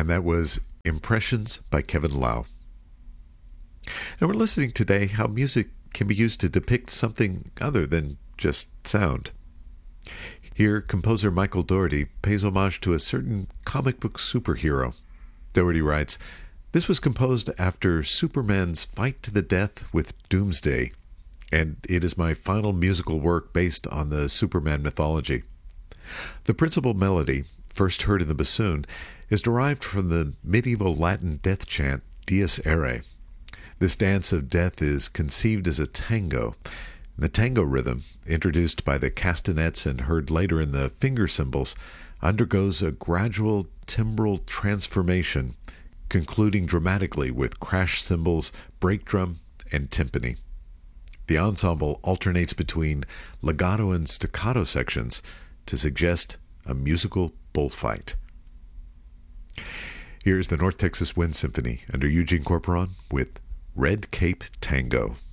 and that was Impressions by Kevin Lau. And we're listening today how music can be used to depict something other than just sound. Here, composer Michael Dougherty pays homage to a certain comic book superhero. Dougherty writes, "This was composed after Superman's fight to the death with Doomsday, and it is my final musical work based on the Superman mythology. The principal melody, first heard in the bassoon, is derived from the medieval Latin death chant Dies Irae. This dance of death is conceived as a tango. The tango rhythm, introduced by the castanets and heard later in the finger cymbals, undergoes a gradual timbral transformation, concluding dramatically with crash cymbals, break drum, and timpani. The ensemble alternates between legato and staccato sections to suggest a musical bullfight." Here's the North Texas Wind Symphony under Eugene Corporon with Red Cape Tango.